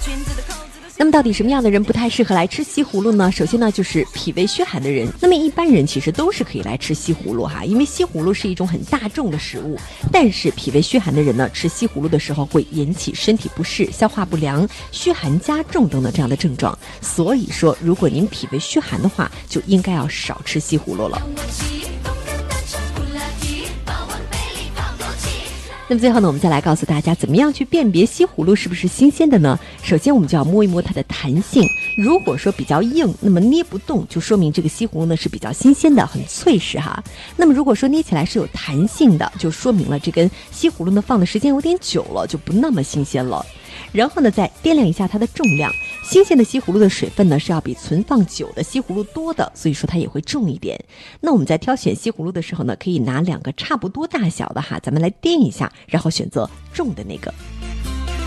那么到底什么样的人不太适合来吃西葫芦呢？首先呢，就是脾胃虚寒的人。那么一般人其实都是可以来吃西葫芦哈，因为西葫芦是一种很大众的食物。但是脾胃虚寒的人呢，吃西葫芦的时候会引起身体不适、消化不良、虚寒加重等等这样的症状。所以说，如果您脾胃虚寒的话，就应该要少吃西葫芦了。那么最后呢，我们再来告诉大家怎么样去辨别西葫芦是不是新鲜的呢？首先我们就要摸一摸它的弹性，如果说比较硬，那么捏不动，就说明这个西葫芦呢是比较新鲜的，很脆实哈。那么如果说捏起来是有弹性的，就说明了这根西葫芦呢放的时间有点久了，就不那么新鲜了。然后呢，再掂量一下它的重量。新鲜的西葫芦的水分呢是要比存放久的西葫芦多的，所以说它也会重一点。那我们在挑选西葫芦的时候呢，可以拿2个差不多大小的哈，咱们来掂一下，然后选择重的那个。